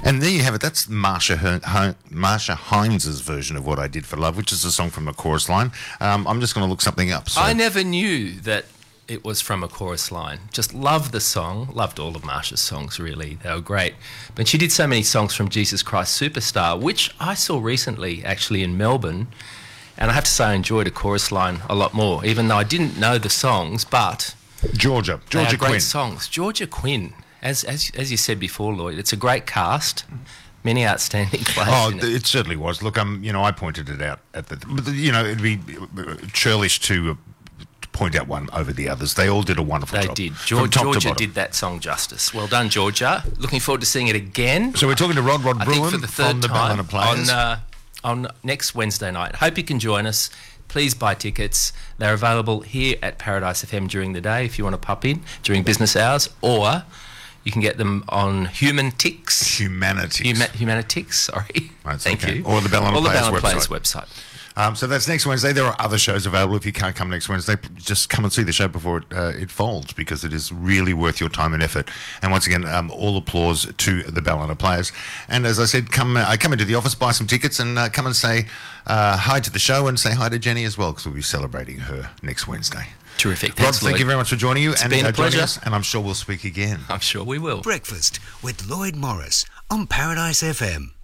And there you have it. That's Marsha Hines' version of What I Did for Love, which is a song from a chorus line. I'm just going to look something up. So. I never knew that it was from a chorus line. Just loved the song. Loved all of Marsha's songs, really. They were great. But she did so many songs from Jesus Christ Superstar, which I saw recently, actually, in Melbourne. And I have to say I enjoyed a chorus line a lot more, even though I didn't know the songs, but... Georgia Quinn. Great songs. Georgia Quinn. As you said before, Lloyd, it's a great cast. Many outstanding players. Oh, it certainly was. Look, I pointed it out at the... it'd be churlish to... point out one over the others. They all did a wonderful job. They did. Georgia did that song justice. Well done, Georgia. Looking forward to seeing it again. So we're talking to Rod Bruin for the third time Ballina Players on next Wednesday night. Hope you can join us. Please buy tickets. They're available here at Paradise FM during the day if you want to pop in during business hours, or you can get them on Humanitix. Sorry. Right, Thank you. Or the Ballina Players website. So that's next Wednesday. There are other shows available. If you can't come next Wednesday, just come and see the show before it folds, because it is really worth your time and effort. And once again, all applause to the Ballina Players. And as I said, come into the office, buy some tickets, and come and say hi to the show and say hi to Jenny as well, because we'll be celebrating her next Wednesday. Terrific. Thanks, Rod, thank you very much for joining you. It's been a pleasure. Us, and I'm sure we'll speak again. I'm sure we will. Breakfast with Lloyd Morris on Paradise FM.